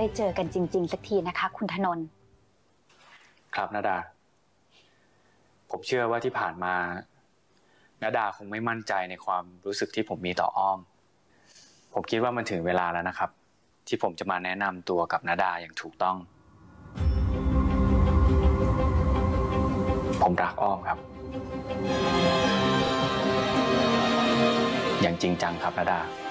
เจอกันจริงๆสักทีนะคะ คุณธนนท์ครับนาดาผมเชื่อว่าที่ผ่านมานาดาคงไม่มั่นใจในความรู้สึกที่ผมมีต่ออ้อมผมคิดว่ามันถึงเวลาแล้วนะครับที่ผมจะมาแนะนำตัวกับนาดาอย่างถูกต้องผมรักอ้อมครับอย่างจริงจังครับนาดา